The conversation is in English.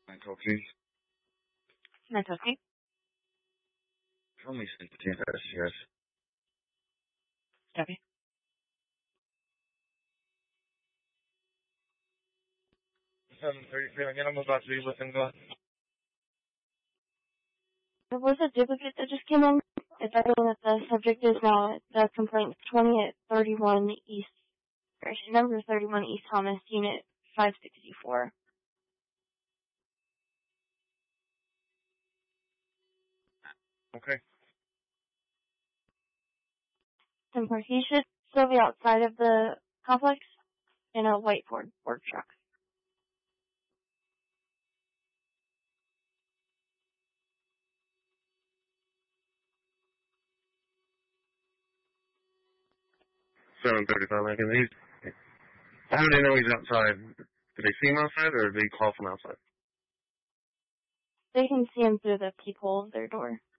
912, 912. Tell me since yes. Copy. Again, I'm about to be listening to. There was a duplicate that just came in. It's saying that the subject is now the complaint 20 at 31 East, number 31 East Thomas, Unit 564. Okay. Simple. He should still be outside of the complex in a white Ford truck. $7:35. How do they know he's outside? Did they see him outside, or did they call from outside? They can see him through the peephole of their door.